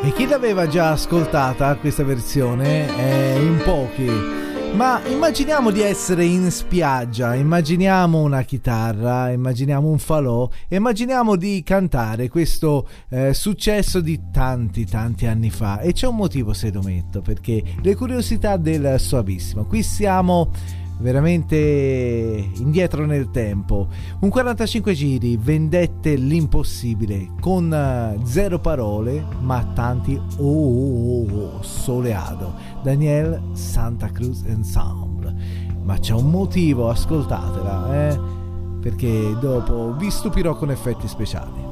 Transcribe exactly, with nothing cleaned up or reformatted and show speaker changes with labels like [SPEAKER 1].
[SPEAKER 1] E chi l'aveva già ascoltata questa versione? Eh, in pochi. Ma immaginiamo di essere in spiaggia, immaginiamo una chitarra, immaginiamo un falò, immaginiamo di cantare questo eh, successo di tanti tanti anni fa. E c'è un motivo, se lo metto, perché le curiosità del Soavissimo. Qui siamo veramente indietro nel tempo, un quarantacinque giri, vendette l'impossibile con uh, zero parole ma tanti oh, oh, oh, soleado. Daniel Santa Cruz Ensemble, ma c'è un motivo, ascoltatela, eh? Perché dopo vi stupirò con effetti speciali.